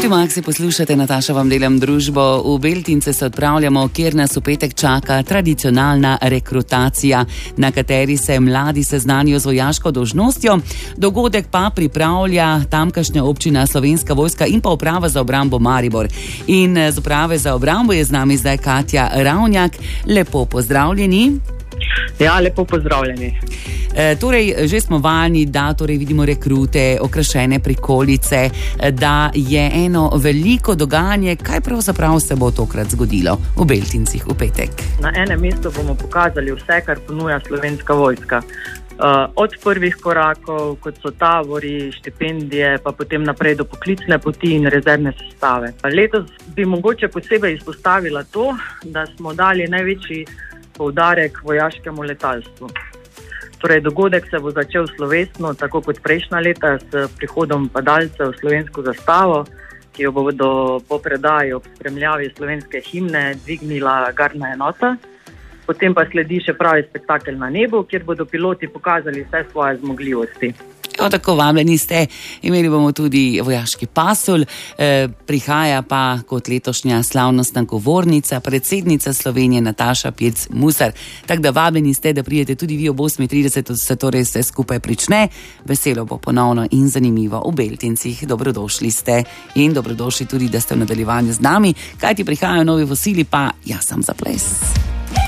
Radio Maxi poslušate, Nataša vam delam družbo. V Beltince se odpravljamo, kjer nas v petek čaka tradicionalna rekrutacija, na kateri se mladi seznanijo z vojaško dolžnostjo. Dogodek pa pripravlja tamkajšnja občina Slovenska vojska in pa uprava za obrambo Maribor. In z uprave za obrambo je z nami zdaj Katja Ravnjak. Lepo pozdravljeni. Ja, lepo pozdravljeni. Torej, že smo vajeni, da vidimo rekrute, okrašene prikolice, da je eno veliko dogajanje. Kaj pravzaprav se bo tokrat zgodilo v Beltincih v petek? Na enem mestu bomo pokazali vse, kar ponuja Slovenska vojska. Od prvih korakov, kot so tabori, štipendije, pa potem naprej do poklicne poti in rezervne sestave. Letos bi mogoče posebej izpostavila to, da smo dali največji poudarek vojaškemu letalstvu. Torej, dogodek se bo začel slovesno, tako kot prejšnja leta, s prihodom padalcev v slovensko zastavo, ki jo bodo po predaji ob spremljavi slovenske himne dvignila gardna enota. Potem pa sledi še pravi spektakel na nebu, kjer bodo piloti pokazali vse svoje zmogljivosti. Tako vabljeni ste. Imeli bomo tudi vojaški pasulj, prihaja pa kot letošnja slavnostna govornica, predsednica Slovenije Nataša Pirc Musar. Tako da vabljeni ste, da pridete tudi vi ob 8:30, se torej vse skupaj prične. Veselo bo ponovno in zanimivo v Beltincih. Dobrodošli ste in dobrodošli tudi, da ste v nadaljevanju z nami. Kaj ti prihajajo novi fosili, pa jaz sem za ples.